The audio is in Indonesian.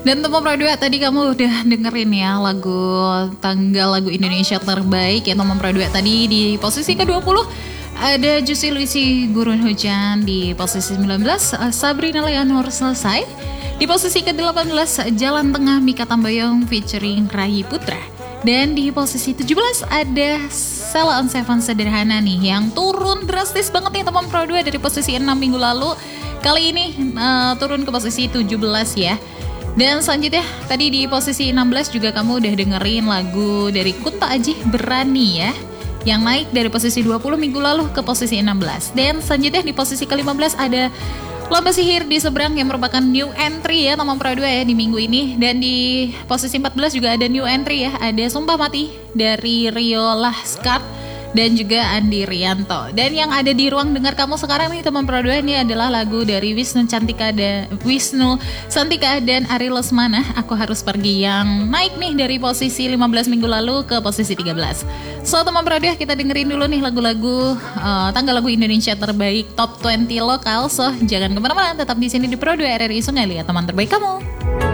Dan teman Pro 2 tadi kamu udah dengerin ya tanggal lagu Indonesia terbaik ya teman Pro 2 tadi. Di posisi ke-20 ada Juicy Luicy Gurun Hujan. Di posisi 19 Sabrina Leonor Selesai. Di posisi ke-18 Jalan Tengah Mika Tambayong featuring Rai Putra. Dan di posisi 17 ada Sheila on 7 Sederhana nih yang turun drastis banget nih teman Pro 2 dari posisi 6 minggu lalu. Kali ini turun ke posisi 17 ya. Dan selanjutnya tadi di posisi 16 juga kamu udah dengerin lagu dari Kunto Aji Berani ya, yang naik dari posisi 20 minggu lalu ke posisi 16. Dan selanjutnya di posisi ke-15 ada Lomba Sihir di Seberang yang merupakan new entry ya teman Pro 2 ya di minggu ini. Dan di posisi 14 juga ada new entry ya, ada Sumpah Mati dari Rio Laskar dan juga Andi Rianto. Dan yang ada di ruang dengar kamu sekarang nih teman Pro 2 ini adalah lagu dari Wisnu Santika dan Ari Lesmana, Aku Harus Pergi, yang naik nih dari posisi 15 minggu lalu ke posisi 13. So teman Pro 2 kita dengerin dulu nih lagu-lagu tanggal lagu Indonesia terbaik top 20 lokal. So jangan kemana-mana, tetap di sini di Pro 2 RRI Sungai Liat, teman terbaik kamu.